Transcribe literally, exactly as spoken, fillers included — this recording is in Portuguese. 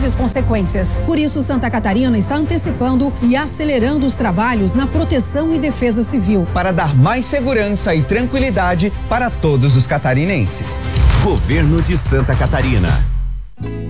graves consequências. Por isso, Santa Catarina está antecipando e acelerando os trabalhos na proteção e defesa civil. Para dar mais segurança e tranquilidade para todos os catarinenses. Governo de Santa Catarina.